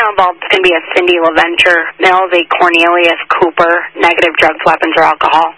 involved is going to be a Cindy LaVenture, Mills, a Cornelius Cooper, negative drugs, weapons, or alcohol.